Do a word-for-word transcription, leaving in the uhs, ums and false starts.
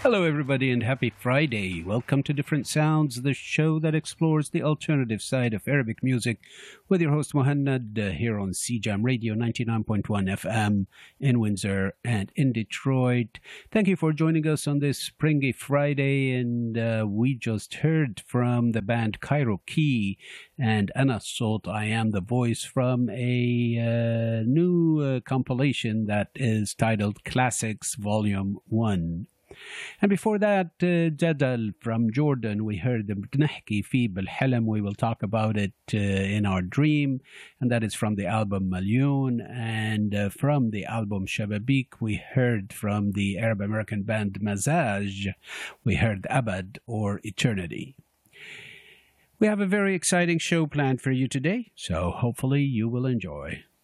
Hello, everybody, and happy Friday. Welcome to Different Sounds, the show that explores the alternative side of Arabic music with your host, Mohannad, uh, here on C J A M Radio ninety-nine point one F M in Windsor and in Detroit. Thank you for joining us on this springy Friday. And uh, we just heard from the band Cairo Key and Ana Sot, I Am the Voice, from a uh, new uh, compilation that is titled Classics Volume one. And before that, uh, Jadal from Jordan, we heard the بنحكي في بالحلم. We will talk about it uh, in our dream, and that is from the album Malyoun. And uh, from the album Shababik, we heard from the Arab American band Mazaj, we heard Abad, or Eternity. We have a very exciting show planned for you today, so hopefully you will enjoy.